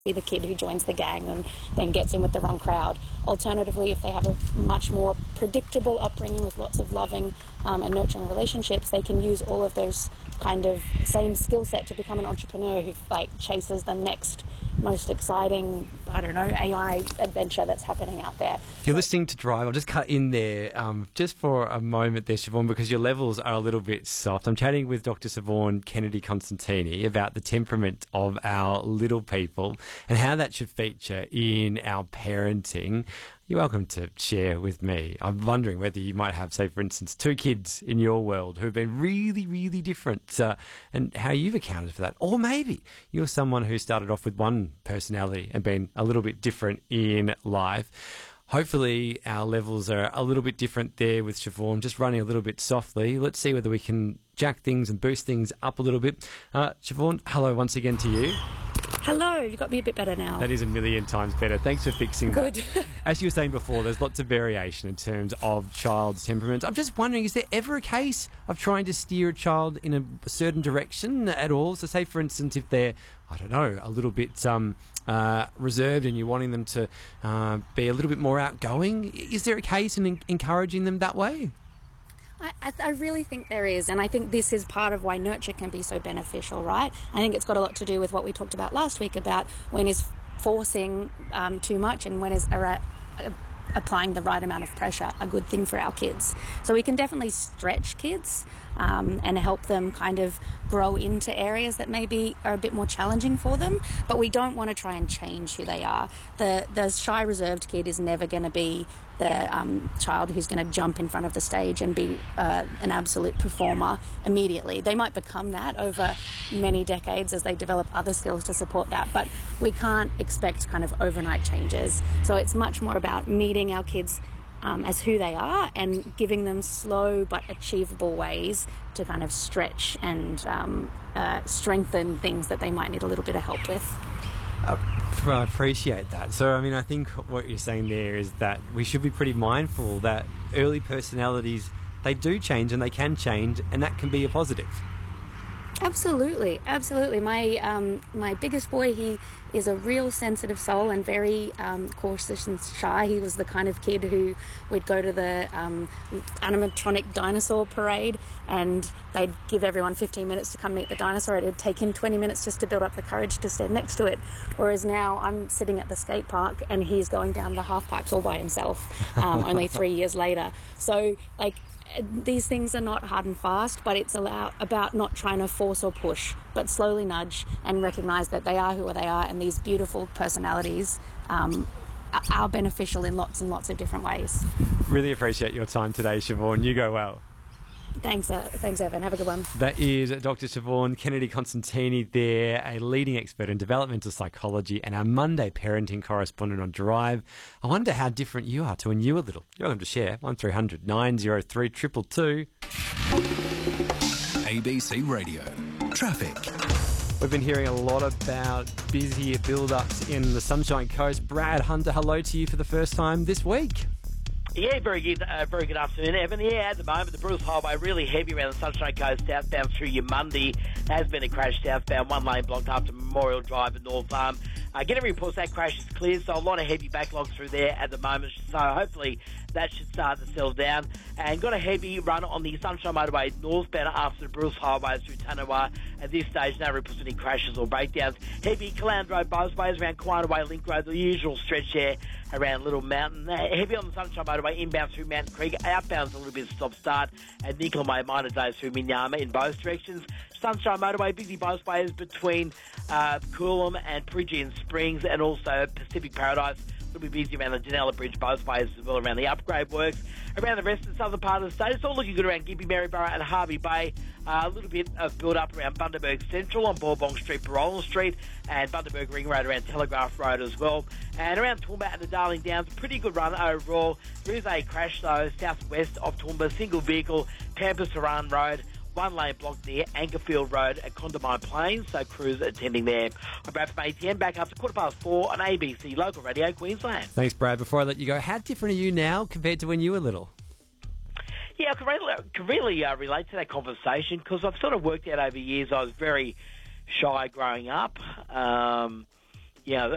be the kid who joins the gang and then gets in with the wrong crowd. Alternatively, if they have a much more predictable upbringing with lots of loving and nurturing relationships, they can use all of those kind of same skill set to become an entrepreneur who chases the next most exciting, AI adventure that's happening out there. You're listening to Drive. I'll just cut in there just for a moment there, Siobhan, because your levels are a little bit soft. I'm chatting with Dr. Siobhan Kennedy-Constantini about the temperament of our little people and how that should feature in our parenting. You're welcome to share with me. I'm wondering whether you might have, say, for instance, two kids in your world who've been really, really different and how you've accounted for that. Or maybe you're someone who started off with one personality and been a little bit different in life. Hopefully our levels are a little bit different there with Siobhan, just running a little bit softly. Let's see whether we can jack things and boost things up a little bit. Siobhan, hello once again to you. Hello, you've got me a bit better now. That is a million times better. Thanks for fixing that. Good. As you were saying before, there's lots of variation in terms of child's temperaments. I'm just wondering, is there ever a case of trying to steer a child in a certain direction at all? So say, for instance, if they're, a little bit reserved and you're wanting them to be a little bit more outgoing, is there a case in encouraging them that way? I really think there is, and I think this is part of why nurture can be so beneficial, right? I think it's got a lot to do with what we talked about last week about when is forcing too much and when is applying the right amount of pressure a good thing for our kids. So we can definitely stretch kids and help them kind of grow into areas that maybe are a bit more challenging for them, but we don't want to try and change who they are. The shy, reserved kid is never going to be the child who's going to jump in front of the stage and be an absolute performer immediately. They might become that over many decades as they develop other skills to support that, but we can't expect kind of overnight changes. So it's much more about meeting our kids as who they are and giving them slow but achievable ways to kind of stretch and strengthen things that they might need a little bit of help with. I appreciate that. So, I think what you're saying there is that we should be pretty mindful that early personalities, they do change and they can change, and that can be a positive. Absolutely. My biggest boy, he is a real sensitive soul and very cautious and shy. He was the kind of kid who would go to the animatronic dinosaur parade and they'd give everyone 15 minutes to come meet the dinosaur. It would take him 20 minutes just to build up the courage to stand next to it. Whereas now I'm sitting at the skate park and he's going down the half pipes all by himself, only 3 years later. So, these things are not hard and fast, but it's about not trying to force or push, but slowly nudge and recognise that they are who they are, and these beautiful personalities are beneficial in lots and lots of different ways. Really appreciate your time today, Siobhan. You go well. Thanks, Evan. Have a good one. That is Dr. Siobhan Kennedy-Constantini there, a leading expert in developmental psychology and our Monday parenting correspondent on Drive. I wonder how different you are to when you were little. You're welcome to share. 1300 903 222. ABC Radio. Traffic. We've been hearing a lot about busy build-ups in the Sunshine Coast. Brad Hunter, hello to you for the first time this week. Yeah, very good afternoon, Evan. Yeah, at the moment, the Bruce Highway really heavy around the Sunshine Coast, southbound through Yamundi. There has been a crash southbound, one lane blocked after Memorial Drive at North Farm. Getting reports that crash is clear, so a lot of heavy backlogs through there at the moment. So hopefully that should start to settle down. And got a heavy run on the Sunshine Motorway northbound after the Bruce Highway through Tanawa. At this stage, no reports of any crashes or breakdowns. Heavy Caland Road busways around Quina Way, Link Road, the usual stretch there around Little Mountain. Heavy on the Sunshine Motorway inbound through Mountain Creek. Outbound's a little bit stop-start. And Nickel Way, minor days through Minyama in both directions. Sunshine Motorway, busy busways between Coolum and Pridgeon Springs, and also Pacific Paradise. It'll be busy around the Janella Bridge both ways as well, around the upgrade works. Around the rest of the southern part of the state, it's all looking good around Gympie, Maryborough and Harvey Bay. A little bit of build-up around Bundaberg Central on Bourbon Street, Barolan Street, and Bundaberg Ring Road around Telegraph Road as well. And around Toowoomba and the Darling Downs, pretty good run overall. There is a crash, though, southwest of Toowoomba, single vehicle, Pampas Haran Road. One lane blocked near Ankerfield Road at Condamine Plains, so crews attending there. I'm Brad from ATN, back up to 4:15 on ABC Local Radio Queensland. Thanks, Brad. Before I let you go, how different are you now compared to when you were little? Yeah, I can really relate to that conversation because I've sort of worked out over years I was very shy growing up.